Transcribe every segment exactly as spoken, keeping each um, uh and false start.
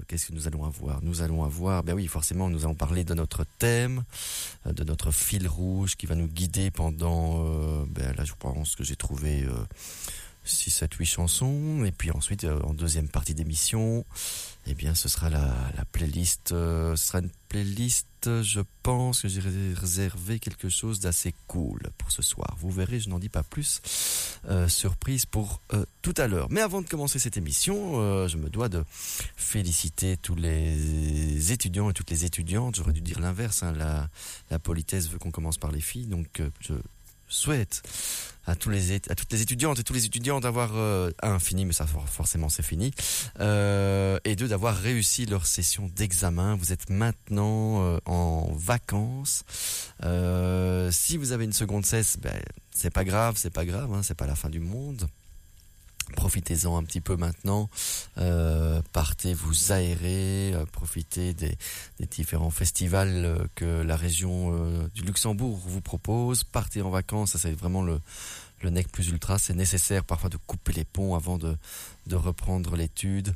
qu'est-ce que nous allons avoir? Nous allons avoir, ben oui, forcément, nous allons parler de notre thème, euh, de notre fil rouge qui va nous guider pendant, euh, ben là, je pense que j'ai trouvé euh, six, sept, huit chansons. Et puis ensuite, euh, en deuxième partie d'émission, eh bien, ce sera la, la playlist. Euh, ce sera une playlist, je pense que j'ai réservé quelque chose d'assez cool pour ce soir. Vous verrez, je n'en dis pas plus. Euh, surprise pour euh, tout à l'heure. Mais avant de commencer cette émission, euh, je me dois de féliciter tous les étudiants et toutes les étudiantes. J'aurais dû dire l'inverse. Hein. La, la politesse veut qu'on commence par les filles. Donc, euh, je souhaite à tous les à toutes les étudiantes et tous les étudiants d'avoir euh, un fini, mais ça forcément c'est fini, euh, et deux d'avoir réussi leur session d'examen. Vous êtes maintenant euh, en vacances. Euh, si vous avez une seconde cesse, ben c'est pas grave, c'est pas grave, hein, c'est pas la fin du monde. Profitez-en un petit peu maintenant, euh, partez vous aérer, euh, profitez des, des différents festivals euh, que la région euh, du Luxembourg vous propose. Partez en vacances, ça c'est vraiment le, le nec plus ultra. C'est nécessaire parfois de couper les ponts avant de, de reprendre l'étude.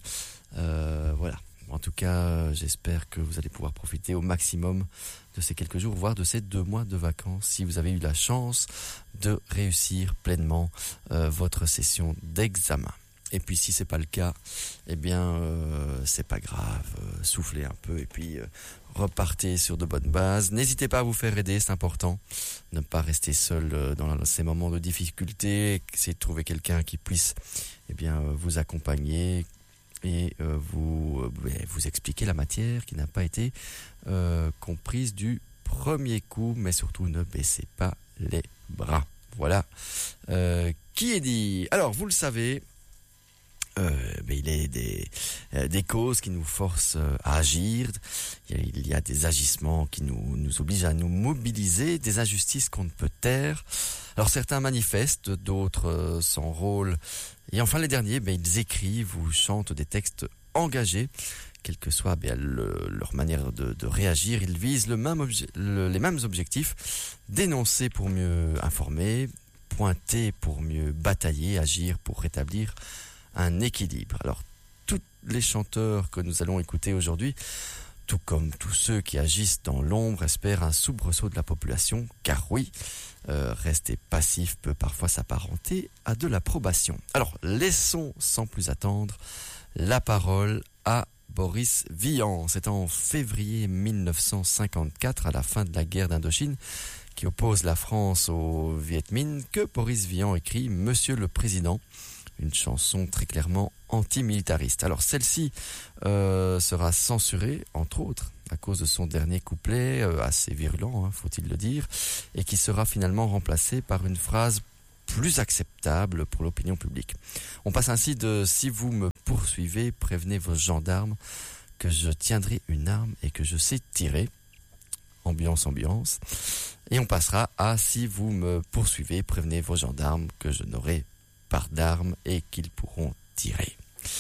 Euh, voilà. En tout cas, j'espère que vous allez pouvoir profiter au maximum de ces quelques jours, voire de ces deux mois de vacances, si vous avez eu la chance de réussir pleinement euh, votre session d'examen. Et puis, si c'est pas le cas, eh bien, euh, c'est pas grave. Euh, soufflez un peu et puis euh, repartez sur de bonnes bases. N'hésitez pas à vous faire aider, c'est important. Ne pas rester seul euh, dans ces moments de difficulté. Essayez de trouver quelqu'un qui puisse, eh bien, euh, vous accompagner et euh, vous euh, vous expliquer la matière qui n'a pas été euh, comprise du premier coup, mais surtout ne baissez pas les bras. Voilà, euh, qui est dit. Alors vous le savez, euh, mais il y a des euh, des causes qui nous forcent euh, à agir. Il y, a, il y a des agissements qui nous nous obligent à nous mobiliser, des injustices qu'on ne peut taire. Alors certains manifestent, d'autres euh, s'enrôlent. Et enfin, les derniers, ben, ils écrivent ou chantent des textes engagés, quelle que soit ben, le, leur manière de, de réagir. Ils visent le même obje- le, les mêmes objectifs, dénoncer pour mieux informer, pointer pour mieux batailler, agir pour rétablir un équilibre. Alors, tous les chanteurs que nous allons écouter aujourd'hui, tout comme tous ceux qui agissent dans l'ombre, espèrent un soubresaut de la population, car oui, Euh, rester passif peut parfois s'apparenter à de l'approbation. Alors, laissons sans plus attendre la parole à Boris Vian. C'est en février mille neuf cent cinquante-quatre, à la fin de la guerre d'Indochine, qui oppose la France au Viet Minh, que Boris Vian écrit « Monsieur le Président », une chanson très clairement antimilitariste. Alors, celle-ci euh, sera censurée, entre autres, à cause de son dernier couplet, euh, assez virulent, hein, faut-il le dire, et qui sera finalement remplacé par une phrase plus acceptable pour l'opinion publique. On passe ainsi de « Si vous me poursuivez, prévenez vos gendarmes que je tiendrai une arme et que je sais tirer ». Ambiance, ambiance. Et on passera à « Si vous me poursuivez, prévenez vos gendarmes que je n'aurai pas d'armes et qu'ils pourront tirer ».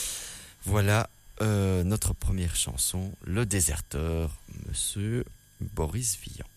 Voilà euh, notre première chanson, Le Déserteur, Monsieur Boris Vian.